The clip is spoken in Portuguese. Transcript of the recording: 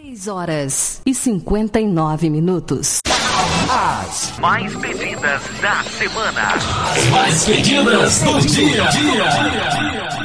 6h59. As mais pedidas da semana. As mais pedidas do dia.